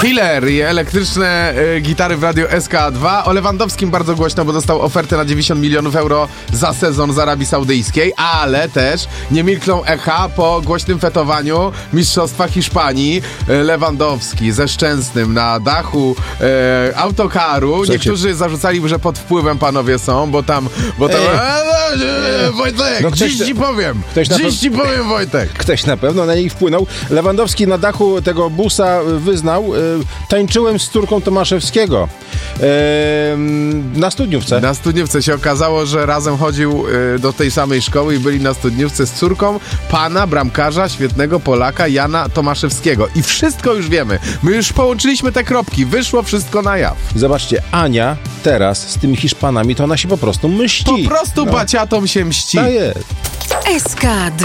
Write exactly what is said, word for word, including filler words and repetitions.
Killer i elektryczne y, gitary w radiu S K dwa. O Lewandowskim bardzo głośno, bo dostał ofertę na dziewięćdziesiąt milionów euro za sezon z Arabii Saudyjskiej, ale też nie milkną echa po głośnym fetowaniu Mistrzostwa Hiszpanii. Y, Lewandowski ze Szczęsnym na dachu y, autokaru. Słuchajcie. Niektórzy zarzucali, że pod wpływem panowie są, bo tam... Bo tam Ej. e, Wojtek, No ktoś dziś te- ci powiem, ktoś na dziś pe- ci powiem, Wojtek. Ktoś na pewno na nich wpłynął. Lewandowski na dachu tego busa wyznał, y, tańczyłem z córką Tomaszewskiego y, na studniówce. Na studniówce się okazało, że razem chodził y, do tej samej szkoły i byli na studniówce z córką pana bramkarza, świetnego Polaka Jana Tomaszewskiego. I wszystko już wiemy. My już połączyliśmy te kropki. Wyszło wszystko na jaw. Zobaczcie, Ania teraz z tymi Hiszpanami, to ona się po prostu mści. Po prostu No. baciatom się mści. To jest. S K